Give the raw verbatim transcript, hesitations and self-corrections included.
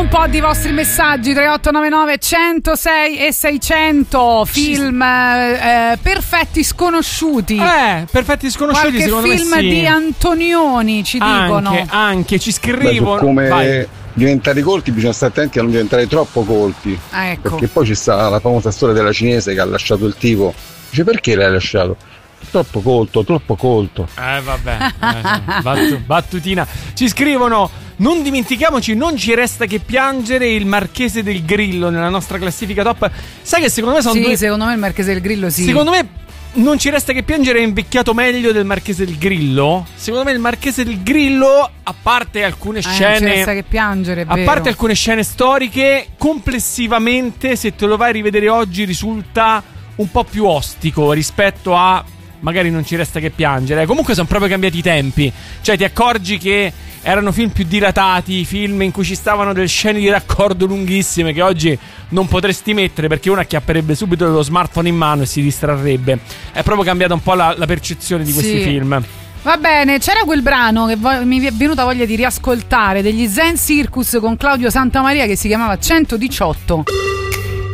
un po' di vostri messaggi. Tre otto nove nove centosei e seicento. Film eh, Perfetti Sconosciuti. Eh, Perfetti Sconosciuti. Qualche secondo film me sì. di Antonioni ci anche, dicono. Anche ci scrivono. Beh, come Vai. diventare colti bisogna stare attenti a non diventare troppo colti. Ah, ecco. Perché poi ci sta la famosa storia della cinese che ha lasciato il tipo. Dice: perché l'hai lasciato? Troppo colto, troppo colto. Eh vabbè, eh, battu- battutina. Ci scrivono: non dimentichiamoci, non ci resta che piangere, il Marchese del Grillo nella nostra classifica top. Sai che secondo me sono sì, due... secondo me il Marchese del Grillo sì. Secondo me non ci resta che piangere è invecchiato meglio del Marchese del Grillo. Secondo me il Marchese del Grillo, a parte alcune eh, scene, non ci resta che piangere, è a vero. parte alcune scene storiche, complessivamente se te lo vai a rivedere oggi risulta un po' più ostico rispetto a magari non ci resta che piangere. Comunque sono proprio cambiati i tempi. Cioè ti accorgi che erano film più dilatati, film in cui ci stavano delle scene di raccordo lunghissime che oggi non potresti mettere perché uno acchiapperebbe subito lo smartphone in mano e si distrarrebbe. È proprio cambiata un po' la, la percezione di questi sì. film. Va bene, c'era quel brano che vo- mi è venuta voglia di riascoltare, degli Zen Circus con Claudio Santamaria, che si chiamava centodiciotto.